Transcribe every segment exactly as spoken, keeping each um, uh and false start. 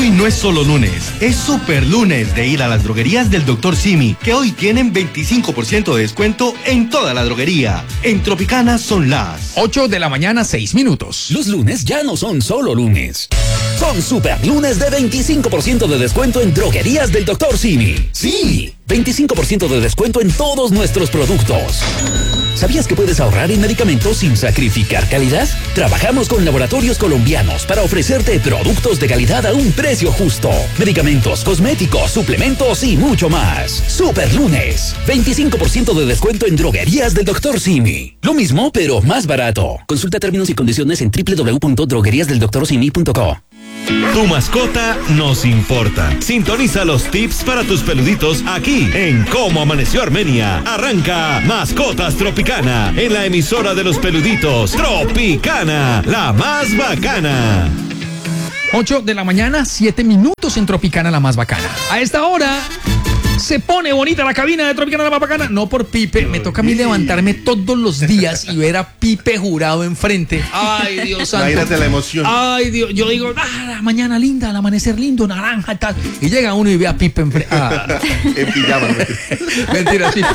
Hoy no es solo lunes, es super lunes de ir a las droguerías del doctor Simi, que hoy tienen veinticinco por ciento de descuento en toda la droguería. En Tropicana son las ocho de la mañana, seis minutos. Los lunes ya no son solo lunes. Son super lunes de veinticinco por ciento de descuento en droguerías del doctor Simi. Sí, veinticinco por ciento de descuento en todos nuestros productos. ¿Sabías que puedes ahorrar en medicamentos sin sacrificar calidad? Trabajamos con laboratorios colombianos para ofrecerte productos de calidad a un precio justo. Medicamentos, cosméticos, suplementos y mucho más. Super lunes. veinticinco por ciento de descuento en droguerías del doctor Simi. Lo mismo, pero más barato. Consulta términos y condiciones en doble u doble u doble u punto droguerías del doctor simi punto co. Tu mascota nos importa. Sintoniza los tips para tus peluditos aquí en Cómo Amaneció Armenia. Arranca Mascotas Tropicana en la emisora de los peluditos Tropicana, la más bacana. ocho de la mañana, siete minutos en Tropicana, la más bacana. A esta hora se pone bonita la cabina de Tropicana, la más bacana. No por Pipe, me toca a mí levantarme todos los días y ver a Pipe Jurado enfrente. Ay, Dios santo. Imagínate la emoción. Ay, Dios, yo digo, ah, la mañana linda, el amanecer lindo, naranja, tal. Y llega uno y ve a Pipe enfrente. Ah. En pijama. Mentira, Pipe.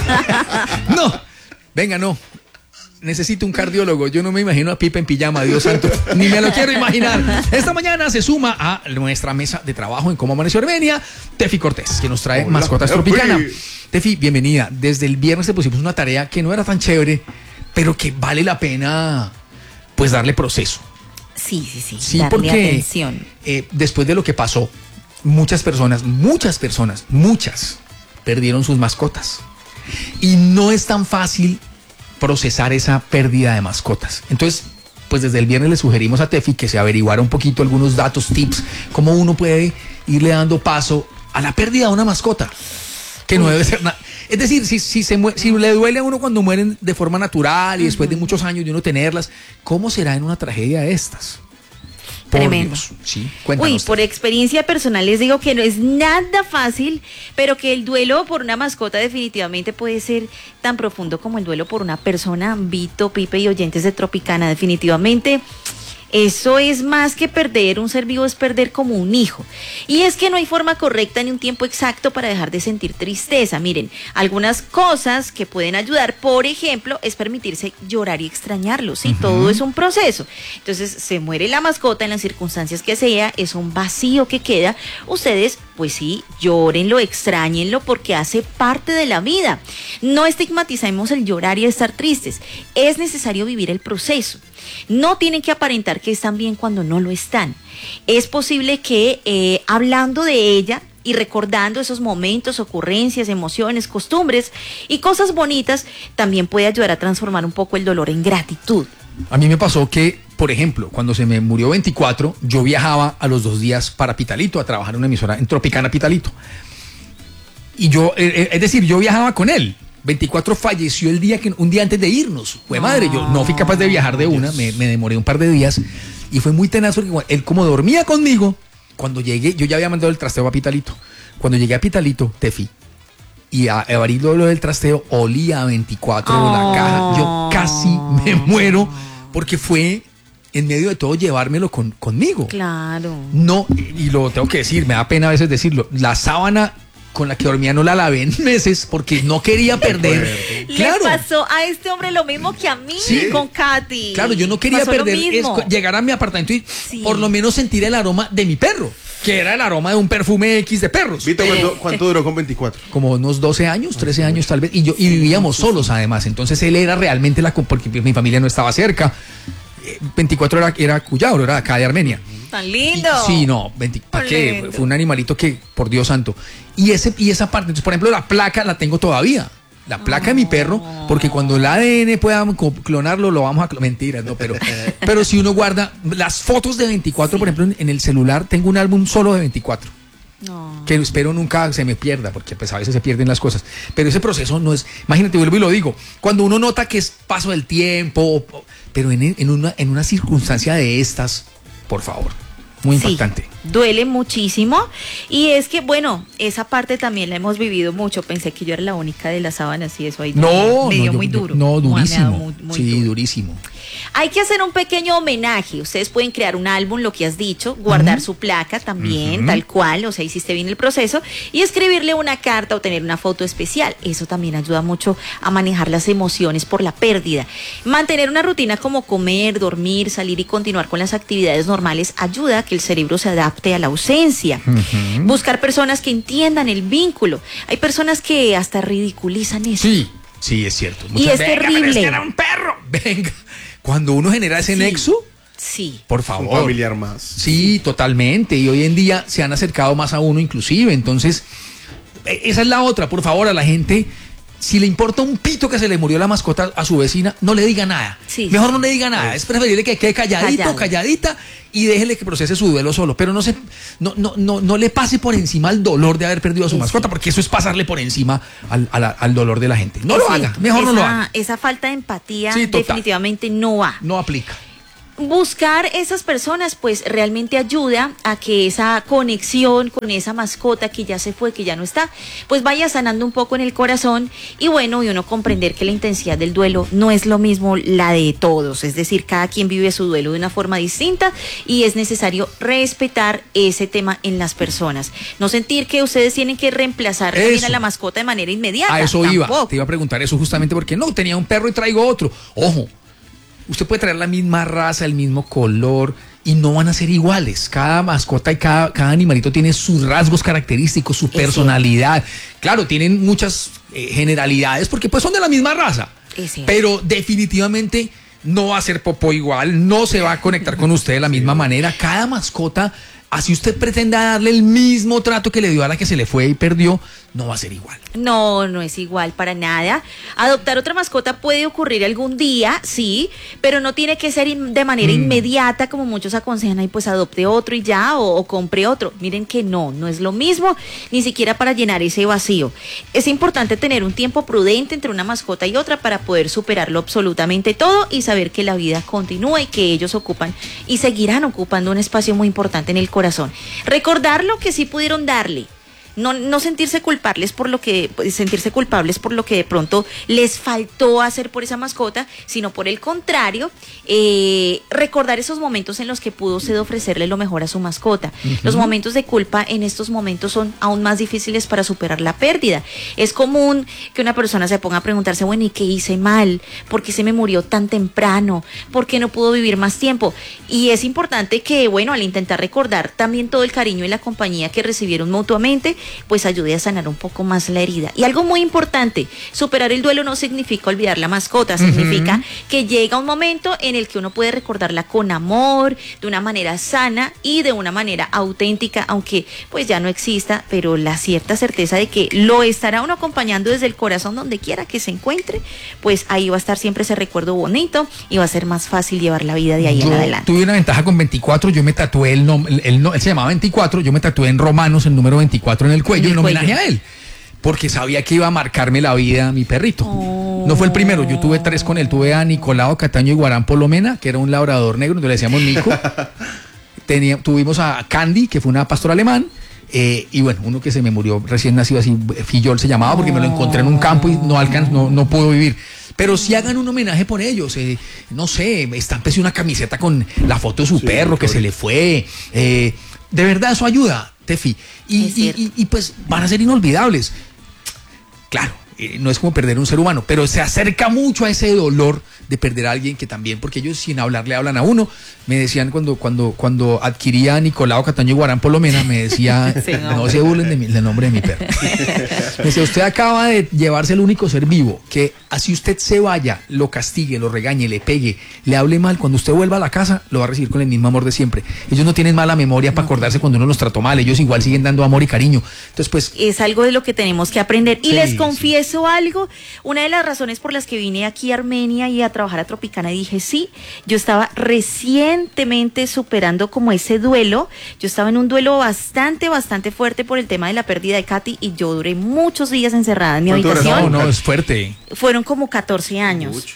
No, venga, no. Necesito un cardiólogo. Yo no me imagino a Pipe en pijama, Dios santo. Ni me lo quiero imaginar. Esta mañana se suma a nuestra mesa de trabajo en Cómo Amaneció Armenia, Tefi Cortés, que nos trae Hola. Mascotas Tropicana. Tefi, bienvenida. Desde el viernes te pusimos una tarea que no era tan chévere, pero que vale la pena, pues, darle proceso. Sí, sí, sí. Sí, darle porque atención. Eh, después de lo que pasó, muchas personas, muchas personas, muchas, perdieron sus mascotas. Y no es tan fácil procesar esa pérdida de mascotas. Entonces, pues desde el viernes le sugerimos a Tefi que se averiguara un poquito algunos datos, tips, cómo uno puede irle dando paso a la pérdida de una mascota, que no debe ser nada. Es decir, si, si, se muere, si le duele a uno cuando mueren de forma natural y después de muchos años de uno tenerlas, ¿cómo será en una tragedia de estas? Por Tremendo. Dios. Sí, cuéntanos. Uy, por experiencia personal les digo que no es nada fácil, pero que el duelo por una mascota definitivamente puede ser tan profundo como el duelo por una persona. Vito, Pipe y oyentes de Tropicana, definitivamente eso es más que perder un ser vivo, es perder como un hijo. Y es que no hay forma correcta ni un tiempo exacto para dejar de sentir tristeza. Miren, algunas cosas que pueden ayudar, por ejemplo, es permitirse llorar y extrañarlo, ¿sí? Uh-huh. Todo es un proceso. Entonces, se muere la mascota en las circunstancias que sea, es un vacío que queda. Ustedes, pues sí, llórenlo, extrañenlo, porque hace parte de la vida. No estigmaticemos el llorar y el estar tristes. Es necesario vivir el proceso. No tienen que aparentar que están bien cuando no lo están. Es posible que eh, hablando de ella y recordando esos momentos, ocurrencias, emociones, costumbres y cosas bonitas, también puede ayudar a transformar un poco el dolor en gratitud. A mí me pasó que, por ejemplo, cuando se me murió veinticuatro, yo viajaba a los dos días para Pitalito a trabajar en una emisora en Tropicana Pitalito. Y yo, eh, es decir, yo viajaba con él. veinticuatro falleció el día que un día antes de irnos. Fue madre, yo no fui capaz de viajar de una, me, me demoré un par de días y fue muy tenaz porque él como dormía conmigo, cuando llegué, yo ya había mandado el trasteo a Pitalito. Cuando llegué a Pitalito, Tefi, y a abrirlo lo del trasteo, olía a veinticuatro oh. la caja. Yo casi me muero porque fue en medio de todo llevármelo con, conmigo. Claro. No, y lo tengo que decir, me da pena a veces decirlo, la sábana con la que dormía no la lavé en meses porque no quería perder. Claro. Le pasó a este hombre lo mismo que a mí, sí, con Katy. Claro, yo no quería pasó perder es, llegar a mi apartamento y sí. por lo menos sentir el aroma de mi perro, que era el aroma de un perfume X de perros. Vito, ¿cuánto, cuánto duró con veinticuatro? Como unos doce años, trece años tal vez, y yo y vivíamos solos además, entonces él era realmente la, porque mi familia no estaba cerca. veinticuatro era, era Cuyabro, era acá de Armenia. Tan lindo. Y, sí, no, veinte, ¿para qué? Fue un animalito que, por Dios santo. Y ese y esa parte, entonces, por ejemplo, la placa la tengo todavía. La placa oh. de mi perro, porque cuando el A D N pueda clonarlo, lo vamos a clonar. Mentiras, no, pero, pero si uno guarda las fotos de veinticuatro, sí. por ejemplo, en, en el celular tengo un álbum solo de veinticuatro. No. Que espero nunca se me pierda, porque pues a veces se pierden las cosas. Pero ese proceso no es, imagínate, vuelvo y lo digo, cuando uno nota que es paso del tiempo, pero en, en, una, en una circunstancia de estas, por favor, muy impactante. Sí, duele muchísimo. Y es que, bueno, esa parte también la hemos vivido mucho. Pensé que yo era la única de las sábanas y eso ahí no, me dio no, muy yo, duro. No, durísimo. Muy, muy sí, duro. durísimo. Hay que hacer un pequeño homenaje. Ustedes pueden crear un álbum, lo que has dicho, guardar uh-huh. su placa también, uh-huh. tal cual, o sea, hiciste bien el proceso, y escribirle una carta o tener una foto especial. Eso también ayuda mucho a manejar las emociones por la pérdida. Mantener una rutina como comer, dormir, salir y continuar con las actividades normales ayuda a que el cerebro se adapte a la ausencia. Uh-huh. Buscar personas que entiendan el vínculo. Hay personas que hasta ridiculizan eso. Sí, sí, es cierto. Muchas, y es venga, terrible. Pero es que era un perro. Venga. Cuando uno genera ese sí. nexo, sí. por favor. Un familiar más. Sí, totalmente. Y hoy en día se han acercado más a uno inclusive. Entonces, esa es la otra. Por favor, a la gente, si le importa un pito que se le murió la mascota a su vecina, no le diga nada. Sí. Mejor no le diga nada. Es preferible que quede calladito, Callado. calladita, y déjele que procese su duelo solo. Pero no se, no, no, no, no le pase por encima el dolor de haber perdido a su sí. mascota, porque eso es pasarle por encima al, al, al dolor de la gente. No sí. lo haga, mejor esa, no lo haga. Esa falta de empatía sí, definitivamente no va. No aplica. Buscar esas personas pues realmente ayuda a que esa conexión con esa mascota que ya se fue, que ya no está, pues vaya sanando un poco en el corazón y bueno, y uno comprender que la intensidad del duelo no es lo mismo la de todos, es decir, cada quien vive su duelo de una forma distinta y es necesario respetar ese tema en las personas, no sentir que ustedes tienen que reemplazar también a la mascota de manera inmediata. A eso Tampoco. iba, te iba a preguntar eso justamente porque no, tenía un perro y traigo otro, ojo. Usted puede traer la misma raza, el mismo color y no van a ser iguales. Cada mascota y cada, cada animalito tiene sus rasgos característicos, su personalidad. Claro, tienen muchas eh, generalidades porque pues son de la misma raza. Pero definitivamente no va a ser popó igual, no se va a conectar con usted de la misma manera. Cada mascota, así usted pretenda darle el mismo trato que le dio a la que se le fue y perdió, no va a ser igual. No, no es igual para nada. Adoptar otra mascota puede ocurrir algún día, sí, pero no tiene que ser in- de manera mm. inmediata, como muchos aconsejan, y pues adopte otro y ya, o, o compre otro. Miren que no, no es lo mismo, ni siquiera para llenar ese vacío. Es importante tener un tiempo prudente entre una mascota y otra para poder superarlo absolutamente todo y saber que la vida continúa y que ellos ocupan y seguirán ocupando un espacio muy importante en el corazón. Recordar lo que sí pudieron darle. No, no sentirse culpables por lo que, sentirse culpables por lo que de pronto les faltó hacer por esa mascota, sino por el contrario, eh, recordar esos momentos en los que pudo usted ofrecerle lo mejor a su mascota. Uh-huh. Los momentos de culpa en estos momentos son aún más difíciles para superar la pérdida. Es común que una persona se ponga a preguntarse, bueno, ¿y qué hice mal? ¿Por qué se me murió tan temprano? ¿Por qué no pudo vivir más tiempo? Y es importante que, bueno, al intentar recordar también todo el cariño y la compañía que recibieron mutuamente, pues ayude a sanar un poco más la herida. Y algo muy importante, superar el duelo no significa olvidar la mascota, uh-huh. significa que llega un momento en el que uno puede recordarla con amor, de una manera sana y de una manera auténtica, aunque pues ya no exista, pero la cierta certeza de que lo estará uno acompañando desde el corazón donde quiera que se encuentre, pues ahí va a estar siempre ese recuerdo bonito y va a ser más fácil llevar la vida de ahí yo en adelante. Tuve una ventaja con veinticuatro, yo me tatué el nombre, el, el, él se llamaba veinticuatro, yo me tatué en romanos el número veinticuatro en el cuello en, el en homenaje cuello. a él, porque sabía que iba a marcarme la vida mi perrito. Oh. No fue el primero, yo tuve tres con él, tuve a Nicolau Cataño y Guarán Polomena, que era un labrador negro, entonces le decíamos Nico. Tenía, tuvimos a Candy, que fue una pastora alemán, eh, y bueno, uno que se me murió recién nacido así, Fillol se llamaba, porque me lo encontré en un campo y no alcanz, no, no pudo vivir. Pero sí hagan un homenaje por ellos, eh, no sé, estámpese una camiseta con la foto de su sí, perro que se le fue, eh, de verdad eso ayuda, Tefi, y, y, y, y pues van a ser inolvidables. Claro, eh, no es como perder un ser humano, pero se acerca mucho a ese dolor de perder a alguien que también, porque ellos sin hablar le hablan a uno. Me decían cuando cuando cuando adquiría a Nicolau Cataño y Guarán Polomena, me decía, sí, no, no se burlen de mi, del nombre de mi perro. Me decía, usted acaba de llevarse el único ser vivo, que así usted se vaya, lo castigue, lo regañe, le pegue, le hable mal, cuando usted vuelva a la casa, lo va a recibir con el mismo amor de siempre. Ellos no tienen mala memoria para acordarse cuando uno los trató mal, ellos igual siguen dando amor y cariño. Entonces, pues... Es algo de lo que tenemos que aprender. Y sí, les confieso sí. algo, una de las razones por las que vine aquí a Armenia y a trabajar a Tropicana, dije, sí, yo estaba recientemente superando como ese duelo, yo estaba en un duelo bastante, bastante fuerte por el tema de la pérdida de Katy y yo duré muchos días encerrada en mi habitación. No, no, es fuerte. Fueron como catorce años. Mucho.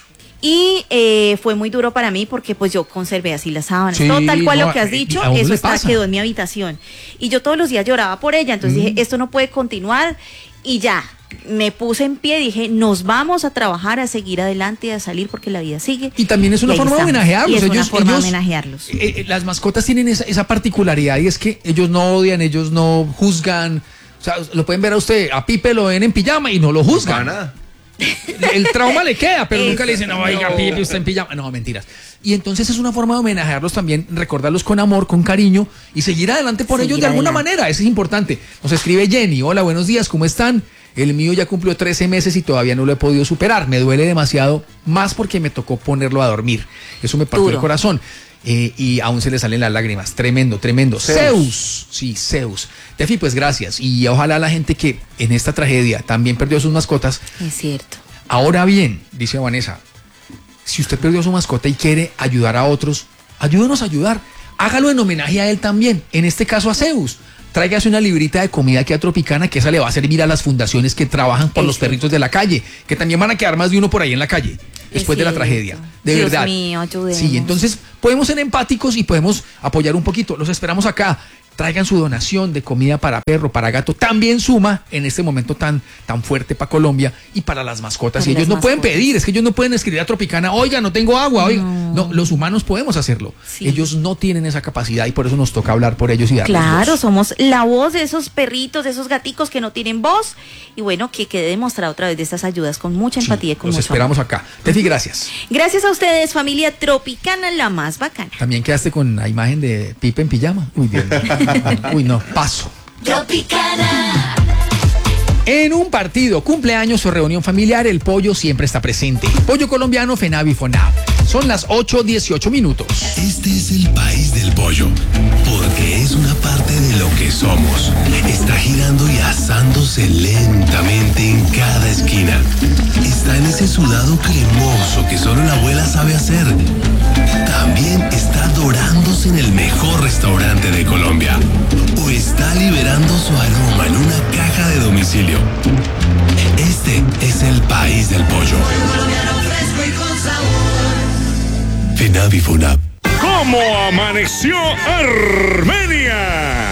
Y eh, fue muy duro para mí porque pues yo conservé así las sábanas, sí, todo tal cual no, lo que has dicho, eso está, quedó en mi habitación. Y yo todos los días lloraba por ella, entonces mm. dije, esto no puede continuar y ya. me puse en pie, dije, nos vamos a trabajar, a seguir adelante y a salir porque la vida sigue. Y también es una Y ahí forma de estamos. homenajearlos. Y es una ellos, forma de ellos, homenajearlos. eh, eh, las mascotas tienen esa, esa particularidad y es que ellos no odian, ellos no juzgan. O sea, lo pueden ver a usted, a Pipe lo ven en pijama y no lo juzgan. Para nada. El trauma le queda, pero nunca Eso, le dicen, no, oiga, no. Pipe, usted en pijama. No, mentiras. Y entonces es una forma de homenajearlos también, recordarlos con amor, con cariño y seguir adelante por Seguir ellos de alguna adelante. manera. Eso es importante. Nos escribe Jenny, hola, buenos días, ¿cómo están? El mío ya cumplió trece meses y todavía no lo he podido superar. Me duele demasiado, más porque me tocó ponerlo a dormir. Eso me partió Duro. el corazón. Eh, y aún se le salen las lágrimas. Tremendo, tremendo. Zeus. Zeus. Sí, Zeus. Tefi, pues gracias. Y ojalá la gente que en esta tragedia también perdió sus mascotas. Es cierto. Ahora bien, dice Vanessa, si usted perdió su mascota y quiere ayudar a otros, ayúdenos a ayudar. Hágalo en homenaje a él también. En este caso a Zeus. Tráigase una librita de comida aquí a Tropicana, que esa le va a servir a las fundaciones que trabajan por Es los cierto. perritos de la calle, que también van a quedar más de uno por ahí en la calle, después de la cierto. tragedia. De Dios verdad. mío, ayudemos. Sí, entonces podemos ser empáticos y podemos apoyar un poquito. Los esperamos acá. Traigan su donación de comida para perro, para gato. También suma en este momento tan, tan fuerte para Colombia y para las mascotas. Para y ellos las no pueden mascotas. pedir, es que ellos no pueden escribir a Tropicana, oiga, no tengo agua, oiga. No, los humanos podemos hacerlo. Sí. Ellos no tienen esa capacidad y por eso nos toca hablar por ellos y darles Claro, voz. somos la voz de esos perritos, de esos gaticos que no tienen voz. Y bueno, que quede demostrado otra vez de estas ayudas con mucha Sí, empatía y con los mucho esperamos amor. acá. Tefi, gracias. Gracias a ustedes, familia Tropicana, la más bacana. También quedaste con la imagen de Pipe en pijama. Uy, Dios mío. Uy, no, paso. En un partido, cumpleaños o reunión familiar, el pollo siempre está presente. Pollo colombiano, FENAV y FONAV. Son las ocho dieciocho minutos. Este es el país del pollo, porque es una parte de lo que somos. Está girando y asándose lentamente en cada esquina. Está en ese sudado cremoso que solo la abuela sabe hacer. También está dorándose en el mejor restaurante de Colombia. O está liberando su aroma en una caja de domicilio. Este es el país del pollo. FENAV y FONAV. ¿Cómo amaneció Armenia?